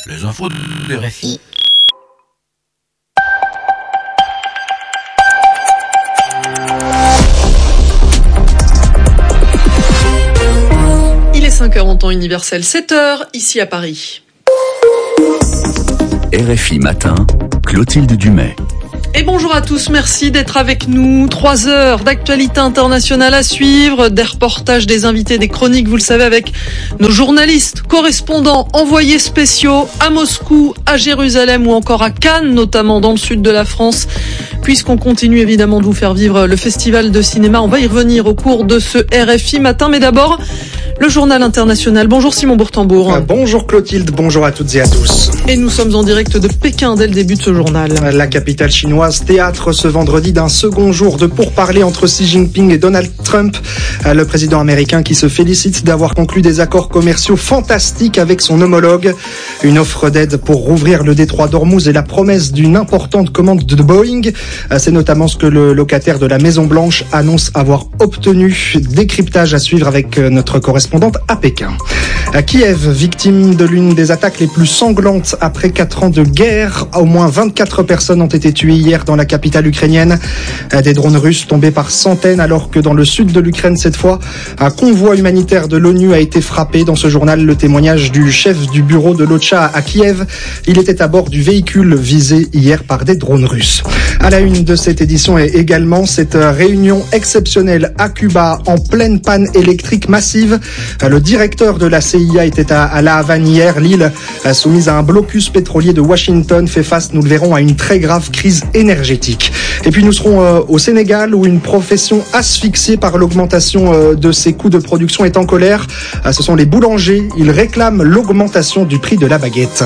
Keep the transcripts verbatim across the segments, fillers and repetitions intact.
Les infos de R F I. Il est cinq heures en temps universel, sept heures ici à Paris. R F I Matin, Clotilde Dumais. Et bonjour à tous, merci d'être avec nous. Trois heures d'actualité internationale à suivre, des reportages, des invités, des chroniques, vous le savez, avec nos journalistes, correspondants, envoyés spéciaux à Moscou, à Jérusalem ou encore à Cannes, notamment dans le sud de la France. Puisqu'on continue évidemment de vous faire vivre le festival de cinéma, on va y revenir au cours de ce R F I Matin. Mais d'abord, le journal international. Bonjour Simon Bourtambour. Euh, bonjour Clotilde, bonjour à toutes et à tous. Et nous sommes en direct de Pékin dès le début de ce journal. La capitale chinoise, théâtre ce vendredi d'un second jour de pourparlers entre Xi Jinping et Donald Trump. Le président américain qui se félicite d'avoir conclu des accords commerciaux fantastiques avec son homologue. Une offre d'aide pour rouvrir le détroit d'Ormuz et la promesse d'une importante commande de Boeing. C'est notamment ce que le locataire de la Maison Blanche annonce avoir obtenu. Décryptage à suivre avec notre correspondante à Pékin. À Kiev, victime de l'une des attaques les plus sanglantes après quatre ans de guerre. Au moins vingt-quatre personnes ont été tuées hier dans la capitale ukrainienne. Des drones russes tombés par centaines, alors que dans le sud de l'Ukraine, cette fois, un convoi humanitaire de l'ONU a été frappé. Dans ce journal, le témoignage du chef du bureau de l'OCHA à Kiev. Il était à bord du véhicule visé hier par des drones russes. À la une de cette édition est également cette réunion exceptionnelle à Cuba en pleine panne électrique massive. Le directeur de la C I A était à, à La Havane hier. L'île, soumise à un blocus pétrolier de Washington, fait face, nous le verrons, à une très grave crise énergétique. Et puis nous serons euh, au Sénégal, où une profession asphyxiée par l'augmentation euh, de ses coûts de production est en colère. Euh, ce sont les boulangers. Ils réclament l'augmentation du prix de la baguette.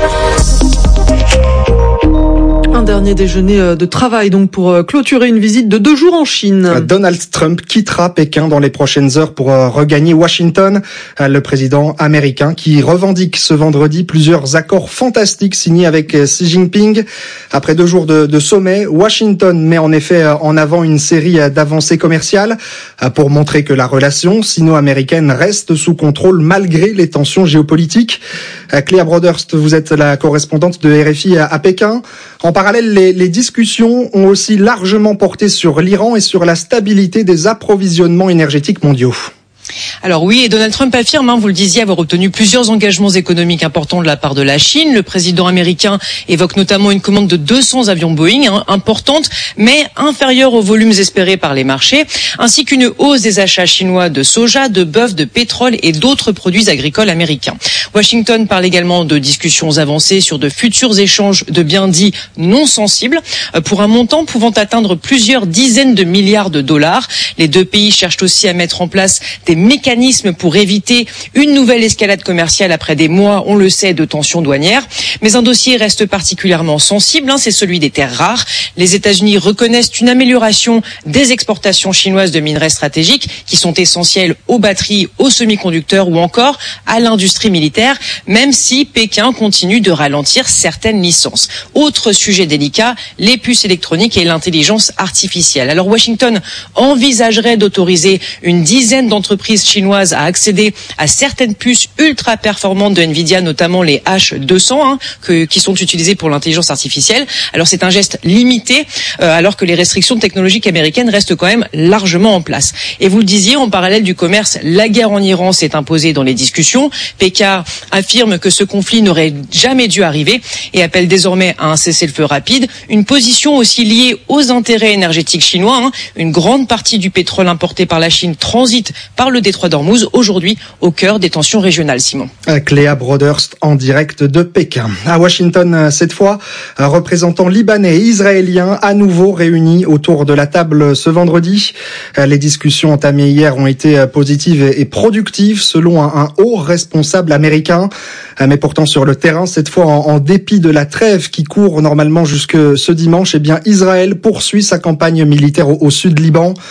Un dernier déjeuner de travail donc pour clôturer une visite de deux jours en Chine. Donald Trump quittera Pékin dans les prochaines heures pour regagner Washington. Le président américain qui revendique ce vendredi plusieurs accords fantastiques signés avec Xi Jinping. Après deux jours de, de sommet, Washington met en effet en avant une série d'avancées commerciales pour montrer que la relation sino-américaine reste sous contrôle malgré les tensions géopolitiques. Cléa Broderst, vous êtes la correspondante de R F I à Pékin. En parallèle, les, les discussions ont aussi largement porté sur l'Iran et sur la stabilité des approvisionnements énergétiques mondiaux. Alors oui, et Donald Trump affirme, hein, vous le disiez, avoir obtenu plusieurs engagements économiques importants de la part de la Chine. Le président américain évoque notamment une commande de deux cents avions Boeing, hein, importante, mais inférieure aux volumes espérés par les marchés, ainsi qu'une hausse des achats chinois de soja, de bœuf, de pétrole et d'autres produits agricoles américains. Washington parle également de discussions avancées sur de futurs échanges de biens dits non sensibles, pour un montant pouvant atteindre plusieurs dizaines de milliards de dollars. Les deux pays cherchent aussi à mettre en place des mécanismes pour éviter une nouvelle escalade commerciale après des mois, on le sait, de tensions douanières. Mais un dossier reste particulièrement sensible, hein, c'est celui des terres rares. Les États-Unis reconnaissent une amélioration des exportations chinoises de minerais stratégiques qui sont essentiels aux batteries, aux semi-conducteurs ou encore à l'industrie militaire, même si Pékin continue de ralentir certaines licences. Autre sujet délicat, les puces électroniques et l'intelligence artificielle. Alors Washington envisagerait d'autoriser une dizaine d'entreprises chinoises à accéder à certaines puces ultra performantes de Nvidia, notamment les H deux cents, hein, que, qui sont utilisées pour l'intelligence artificielle. Alors c'est un geste limité, euh, alors que les restrictions technologiques américaines restent quand même largement en place. Et vous le disiez, en parallèle du commerce, la guerre en Iran s'est imposée dans les discussions. Pékin affirme que ce conflit n'aurait jamais dû arriver et appelle désormais à un cessez-le-feu rapide. Une position aussi liée aux intérêts énergétiques chinois, hein. Une grande partie du pétrole importé par la Chine transite par le détroit d'Ormuz, aujourd'hui au cœur des tensions régionales. Simon. Cléa Broderst en direct de Pékin. À Washington, cette fois, représentants libanais et israéliens à nouveau réunis autour de la table ce vendredi. Les discussions entamées hier ont été positives et productives selon un, un haut responsable américain. Mais pourtant sur le terrain, cette fois en, en dépit de la trêve qui court normalement jusque ce dimanche, eh bien Israël poursuit sa campagne militaire au, au sud Liban.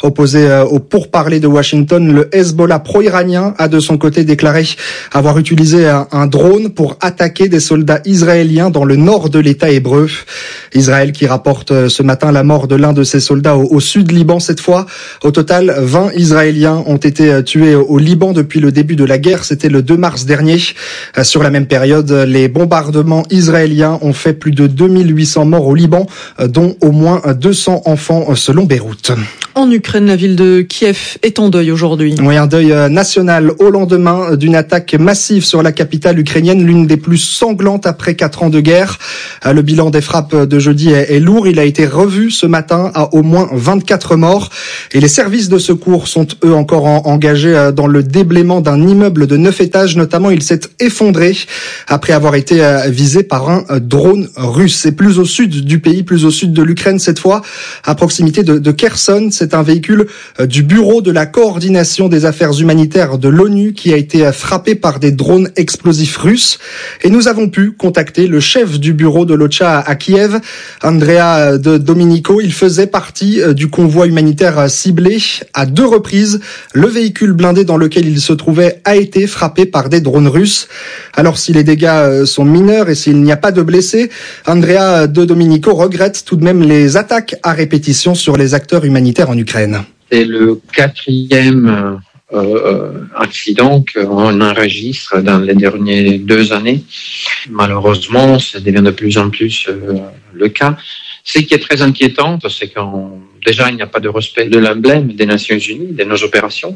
Opposé aux pourparlers de Washington, le Hezbollah pro-iranien a de son côté déclaré avoir utilisé un drone pour attaquer des soldats israéliens dans le nord de l'État hébreu. Israël qui rapporte ce matin la mort de l'un de ses soldats au, au sud Liban cette fois. Au total, vingt Israéliens ont été tués au Liban depuis le début de la guerre. C'était le deux mars dernier. Sur la même période, les bombardements israéliens ont fait plus de deux mille huit cents morts au Liban, dont au moins deux cents enfants selon Beyrouth. En Ukraine, la ville de Kiev est en deuil aujourd'hui. Oui, un deuil national au lendemain d'une attaque massive sur la capitale ukrainienne, l'une des plus sanglantes après quatre ans de guerre. Le bilan des frappes de jeudi est lourd. Il a été revu ce matin à au moins vingt-quatre morts. Et les services de secours sont eux encore engagés dans le déblaiement d'un immeuble de neuf étages. Notamment, il s'est effondré après avoir été visé par un drone russe. C'est plus au sud du pays, plus au sud de l'Ukraine cette fois, à proximité de, de Kherson. C'est un véhicule du Bureau de la coordination des affaires humanitaires de l'ONU qui a été frappé par des drones explosifs russes. Et nous avons pu contacter le chef du bureau de l'OCHA à Kiev, Andrea de Domenico. Il faisait partie du convoi humanitaire ciblé à deux reprises. Le véhicule blindé dans lequel il se trouvait a été frappé par des drones russes. Alors si les dégâts sont mineurs et s'il n'y a pas de blessés, Andrea de Domenico regrette tout de même les attaques à répétition sur les acteurs humanitaires en Ukraine. C'est le quatrième euh, accident qu'on enregistre dans les dernières deux années. Malheureusement, ça devient de plus en plus euh, le cas. Ce qui est très inquiétant, c'est qu'on déjà il n'y a pas de respect de l'emblème des Nations Unies, de nos opérations.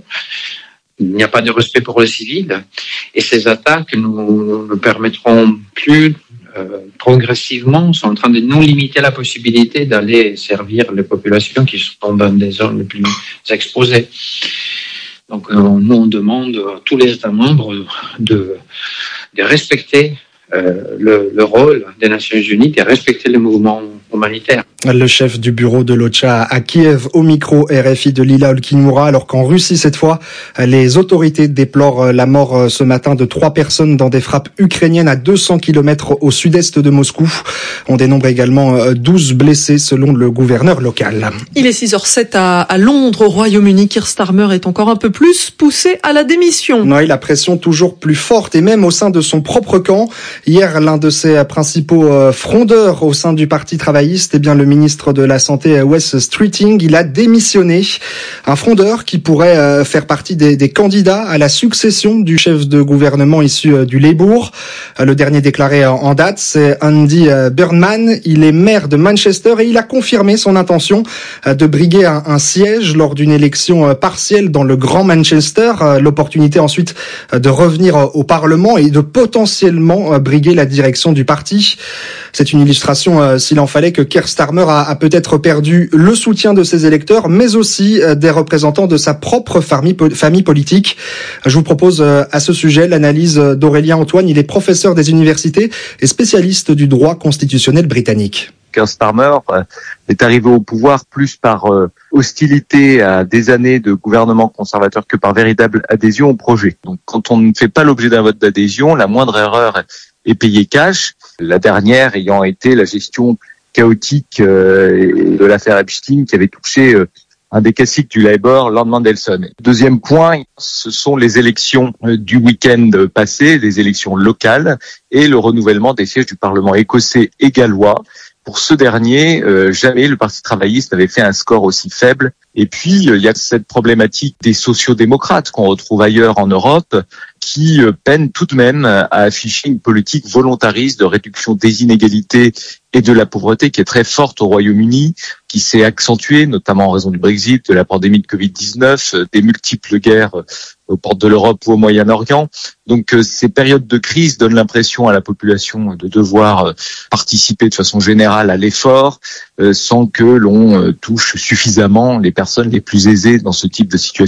Il n'y a pas de respect pour les civils. Et ces attaques nous ne permettront plus euh, progressivement, sont en train de nous limiter la possibilité d'aller servir les populations qui sont dans des zones les plus exposées. Donc euh, nous on demande à tous les États membres de, de respecter euh, le, le rôle des Nations Unies, de respecter les mouvements humanitaires. Le chef du bureau de l'OCHA à Kiev au micro R F I de Lila Olkinmoura, alors qu'en Russie cette fois, les autorités déplorent la mort ce matin de trois personnes dans des frappes ukrainiennes à deux cents kilomètres au sud-est de Moscou. On dénombre également douze blessés selon le gouverneur local. Il est six heures zéro sept à, à Londres, au Royaume-Uni. Keir Starmer est encore un peu plus poussé à la démission. Oui, la pression toujours plus forte et même au sein de son propre camp. Hier, l'un de ses principaux frondeurs au sein du Parti travailliste, eh bien le ministre de la Santé, Wes Streeting, il a démissionné. Un frondeur qui pourrait faire partie des, des candidats à la succession du chef de gouvernement issu du Labour. Le dernier déclaré en date, c'est Andy Burnham. Il est maire de Manchester et il a confirmé son intention de briguer un, un siège lors d'une élection partielle dans le Grand Manchester. L'opportunité ensuite de revenir au Parlement et de potentiellement briguer la direction du parti. C'est une illustration, s'il en fallait, que Keir Starmer a, a peut-être perdu le soutien de ses électeurs, mais aussi des représentants de sa propre famille, famille politique. Je vous propose à ce sujet l'analyse d'Aurélien Antoine. Il est professeur des universités et spécialiste du droit constitutionnel britannique. Keir Starmer est arrivé au pouvoir plus par hostilité à des années de gouvernement conservateur que par véritable adhésion au projet. Donc, quand on ne fait pas l'objet d'un vote d'adhésion, la moindre erreur est payée cash. La dernière ayant été la gestion chaotique euh, de l'affaire Epstein qui avait touché euh, un des classiques du Labour, Lord Mandelson. Deuxième point, ce sont les élections euh, du week-end passé, les élections locales et le renouvellement des sièges du Parlement écossais et gallois. Pour ce dernier, euh, jamais le Parti travailliste n'avait fait un score aussi faible. Et puis, euh, il y a cette problématique des sociodémocrates qu'on retrouve ailleurs en Europe, qui euh, peinent tout de même à afficher une politique volontariste de réduction des inégalités et de la pauvreté qui est très forte au Royaume-Uni, qui s'est accentuée, notamment en raison du Brexit, de la pandémie de covid dix-neuf, des multiples guerres aux portes de l'Europe ou au Moyen-Orient. Donc ces périodes de crise donnent l'impression à la population de devoir participer de façon générale à l'effort, sans que l'on touche suffisamment les personnes les plus aisées dans ce type de situation.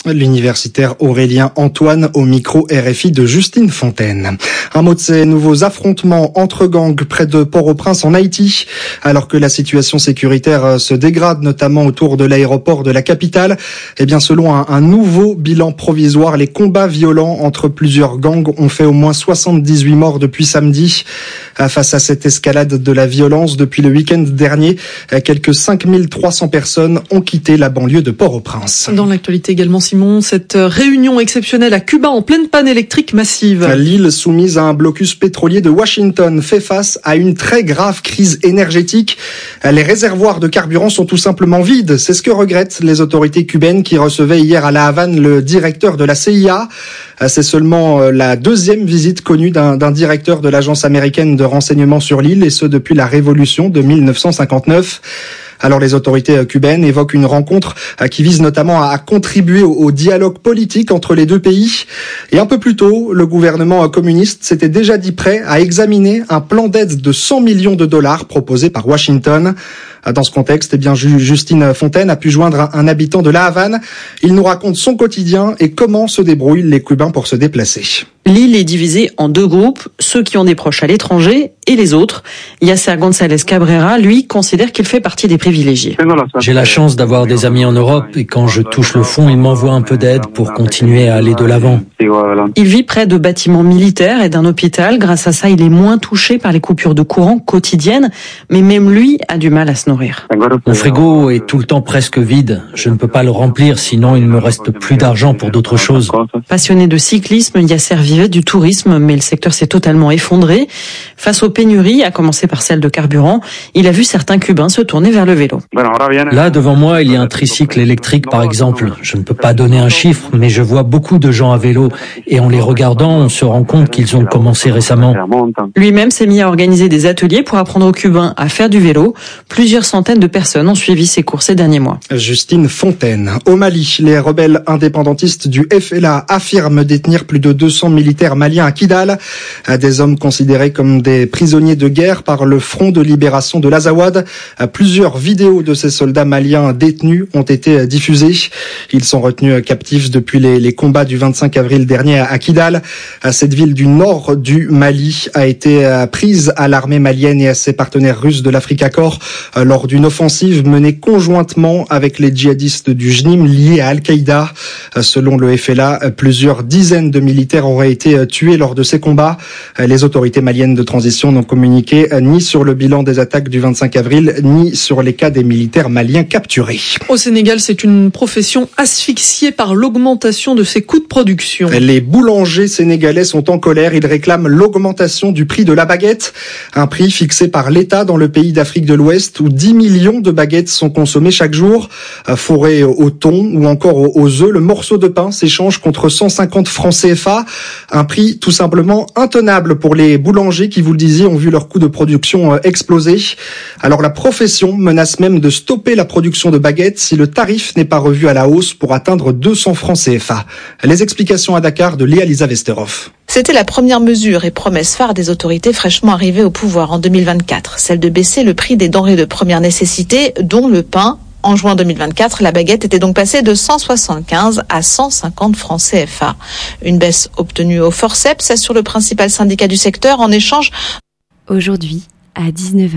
L'universitaire Aurélien Antoine au micro R F I de Justine Fontaine. Un mot de ces nouveaux affrontements entre gangs près de Port-au-Prince en Haïti. Alors que la situation sécuritaire se dégrade, notamment autour de l'aéroport de la capitale, eh bien, selon un, un nouveau bilan provisoire, les combats violents entre plusieurs gangs ont fait au moins soixante-dix-huit morts depuis samedi. Face à cette escalade de la violence, depuis le week-end dernier, quelques cinq mille trois cents personnes ont quitté la banlieue de Port-au-Prince. Dans l'actualité également, Simon, cette réunion exceptionnelle à Cuba en pleine panne électrique massive. L'île soumise à un blocus pétrolier de Washington fait face à une très grave crise énergétique. Les réservoirs de carburant sont tout simplement vides. C'est ce que regrettent les autorités cubaines qui recevaient hier à La Havane le directeur de la C I A. C'est seulement la deuxième visite connue d'un, d'un directeur de l'agence américaine de renseignement sur l'île, et ce depuis la révolution de mille neuf cent cinquante-neuf. Alors les autorités cubaines évoquent une rencontre qui vise notamment à contribuer au dialogue politique entre les deux pays. Et un peu plus tôt, le gouvernement communiste s'était déjà dit prêt à examiner un plan d'aide de cent millions de dollars proposé par Washington. Dans ce contexte, eh bien, Justine Fontaine a pu joindre un habitant de La Havane. Il nous raconte son quotidien et comment se débrouillent les Cubains pour se déplacer. L'île est divisée en deux groupes, ceux qui ont des proches à l'étranger et les autres. Yasser González Cabrera, lui, considère qu'il fait partie des privilégiés. J'ai la chance d'avoir des amis en Europe et quand je touche le fond, ils m'envoient un peu d'aide pour continuer à aller de l'avant. Il vit près de bâtiments militaires et d'un hôpital. Grâce à ça, il est moins touché par les coupures de courant quotidiennes, mais même lui a du mal à se nourrir. Mon frigo est tout le temps presque vide. Je ne peux pas le remplir, sinon il ne me reste plus d'argent pour d'autres choses. Passionné de cyclisme, Yasser vivait du tourisme, mais le secteur s'est totalement effondré. Face aux pénuries, à commencer par celle de carburant, il a vu certains Cubains se tourner vers le vélo. Là, devant moi, il y a un tricycle électrique, par exemple. Je ne peux pas donner un chiffre, mais je vois beaucoup de gens à vélo. Et en les regardant, on se rend compte qu'ils ont commencé récemment. Lui-même s'est mis à organiser des ateliers pour apprendre aux Cubains à faire du vélo. Plusieurs centaines de personnes ont suivi ses cours ces derniers mois. Justine Fontaine. Au Mali, les rebelles indépendantistes du F L A affirment détenir plus de deux cents militaires maliens à Kidal. Des hommes considérés comme des prisonniers de guerre par le Front de libération de l'Azawad. Plusieurs vidéos de ces soldats maliens détenus ont été diffusées. Ils sont retenus captifs depuis les, les combats du vingt-cinq avril dernier à Kidal. Cette ville du nord du Mali a été prise à l'armée malienne et à ses partenaires russes de l'Africa Corps lors d'une offensive menée conjointement avec les djihadistes du J N I M liés à Al-Qaïda. Selon le F L A, plusieurs dizaines de militaires auraient été tués lors de ces combats. Les autorités maliennes de transition n'ont communiqué ni sur le bilan des attaques du vingt-cinq avril, ni sur les cas des militaires maliens capturés. Au Sénégal, c'est une profession asphyxiée par l'augmentation de ses coûts de production. Les boulangers sénégalais sont en colère. Ils réclament l'augmentation du prix de la baguette. Un prix fixé par l'État dans le pays d'Afrique de l'Ouest où dix millions de baguettes sont consommées chaque jour. Fourrées au thon ou encore aux œufs, le morceau de pain s'échange contre cent cinquante francs C F A. Un prix tout simplement intenable pour les boulangers qui, vous le disiez, ont vu leur coût de production exploser. Alors la profession menace même de stopper la production de baguettes si le tarif n'est pas revu à la hausse pour atteindre deux cents francs C F A. Les explications à Dakar de Léa Lisa Vesterhoff. C'était la première mesure et promesse phare des autorités fraîchement arrivées au pouvoir en deux mille vingt-quatre, celle de baisser le prix des denrées de première nécessité, dont le pain. En juin deux mille vingt-quatre, la baguette était donc passée de cent soixante-quinze à cent cinquante francs C F A. Une baisse obtenue au forceps, assure le principal syndicat du secteur en échange. Aujourd'hui, à dix-neuf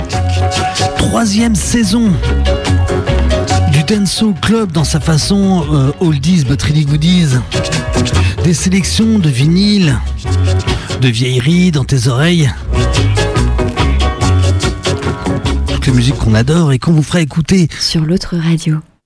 heures. Troisième saison du Dancehall Club dans sa façon euh, oldies but really goodies. Des sélections de vinyles, de vieilleries dans tes oreilles. Toutes les musiques qu'on adore et qu'on vous fera écouter sur l'autre radio.